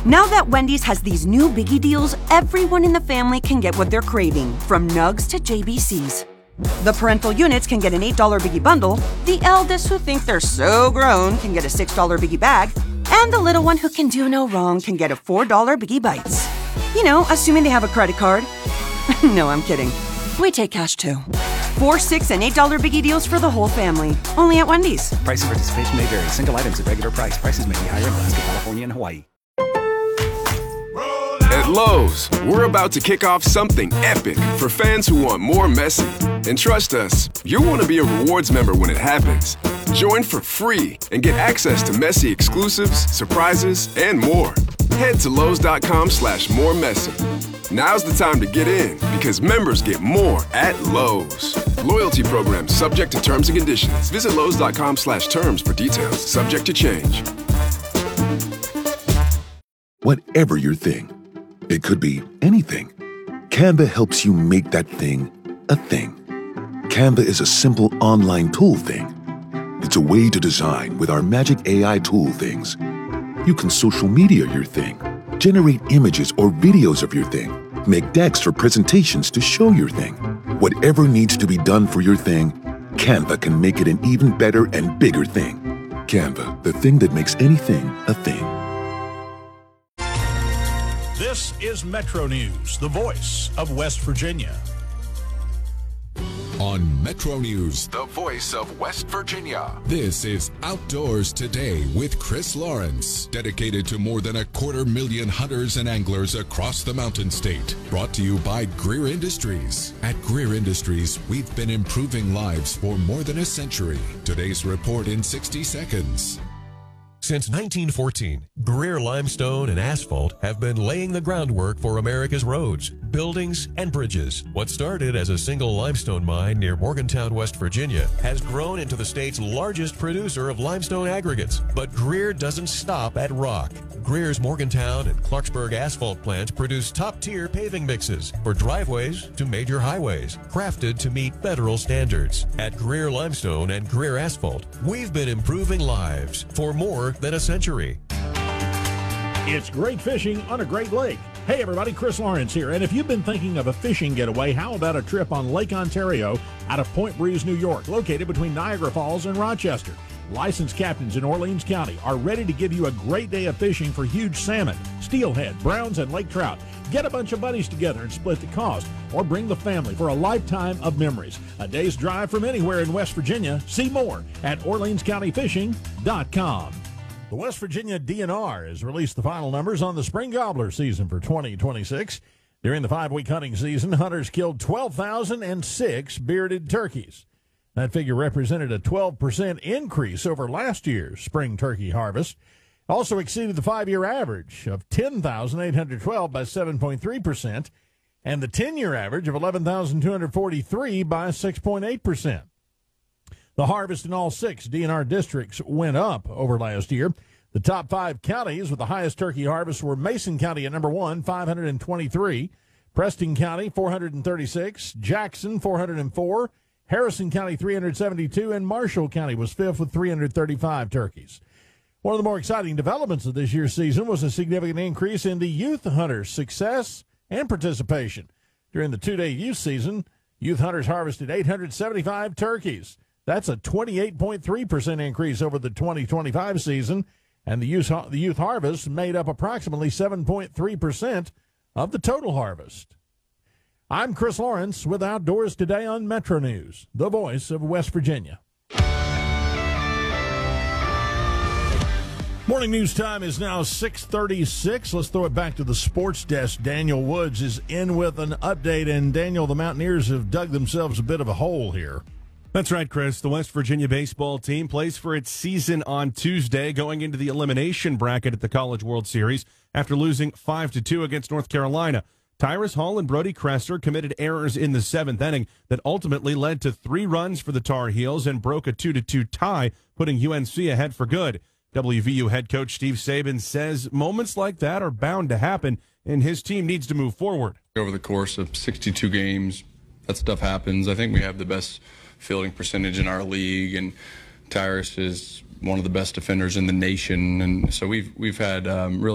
Now that Wendy's has these new biggie deals, everyone in the family can get what they're craving, from nugs to JBCs. The parental units can get an $8 biggie bundle, the eldest who think they're so grown can get a $6 biggie bag, and the little one who can do no wrong can get a $4 biggie bites. You know, assuming they have a credit card. No, I'm kidding. We take cash too. $4, $6, and $8 biggie deals for the whole family. Only at Wendy's. Price and participation may vary. Single items at regular price. Prices may be higher in Alaska, California, and Hawaii. At Lowe's, we're about to kick off something epic for fans who want more Messi. And trust us, you'll want to be a rewards member when it happens. Join for free and get access to Messi exclusives, surprises, and more. Head to Lowe's.com/moremessy. Now's the time to get in because members get more at Lowe's. Loyalty program subject to terms and conditions. Visit Lowe's.com/terms for details. Subject to change. Whatever your thing, it could be anything. Canva helps you make that thing a thing. Canva is a simple online tool thing. It's a way to design with our magic AI tool things. You can social media your thing, generate images or videos of your thing, make decks for presentations to show your thing. Whatever needs to be done for your thing, Canva can make it an even better and bigger thing. Canva, the thing that makes anything a thing. This is Metro News, the voice of West Virginia. On Metro News, the voice of West Virginia. This is Outdoors Today with Chris Lawrence, dedicated to more than 250,000 hunters and anglers across the Mountain State. Brought to you by Greer Industries. At Greer Industries, we've been improving lives for more than a century. Today's report in 60 seconds. Since 1914, Greer Limestone and Asphalt have been laying the groundwork for America's roads, buildings, and bridges. What started as a single limestone mine near Morgantown, West Virginia, has grown into the state's largest producer of limestone aggregates. But Greer doesn't stop at rock. Greer's Morgantown and Clarksburg asphalt plants produce top-tier paving mixes for driveways to major highways, crafted to meet federal standards. At Greer Limestone and Greer Asphalt, we've been improving lives for more than a century. It's great fishing on a great lake. Hey everybody, Chris Lawrence here. And if you've been thinking of a fishing getaway, how about a trip on Lake Ontario out of Point Breeze, New York, located between Niagara Falls and Rochester? Licensed captains in Orleans County are ready to give you a great day of fishing for huge salmon, steelhead, browns, and lake trout. Get a bunch of buddies together and split the cost, or bring the family for a lifetime of memories. A day's drive from anywhere in West Virginia. See more at OrleansCountyFishing.com. The West Virginia DNR has released the final numbers on the spring gobbler season for 2026. During the 5-week hunting season, hunters killed 12,006 bearded turkeys. That figure represented a 12% increase over last year's spring turkey harvest. Also exceeded the 5-year average of 10,812 by 7.3%, and the 10-year average of 11,243 by 6.8%. The harvest in all 6 DNR districts went up over last year. The top 5 counties with the highest turkey harvest were Mason County at number 1, 523, Preston County, 436, Jackson, 404, Harrison County, 372, and Marshall County was 5th with 335 turkeys. One of the more exciting developments of this year's season was a significant increase in the youth hunters' success and participation. During the 2-day youth season, youth hunters harvested 875 turkeys. That's a 28.3% increase over the 2025 season, and the youth harvest made up approximately 7.3% of the total harvest. I'm Chris Lawrence with Outdoors Today on Metro News, the voice of West Virginia. Morning news time is now 6:36. Let's throw it back to the sports desk. Daniel Woods is in with an update, and Daniel, the Mountaineers have dug themselves a bit of a hole here. That's right, Chris. The West Virginia baseball team plays for its season on Tuesday, going into the elimination bracket at the College World Series after losing 5-2 against North Carolina. Tyrus Hall and Brody Krester committed errors in the 7th inning that ultimately led to 3 runs for the Tar Heels and broke a 2-2 tie, putting UNC ahead for good. WVU head coach Steve Saban says moments like that are bound to happen, and his team needs to move forward. Over the course of 62 games, that stuff happens. I think we have the best fielding percentage in our league, and Tyrus is one of the best defenders in the nation, and so we've had really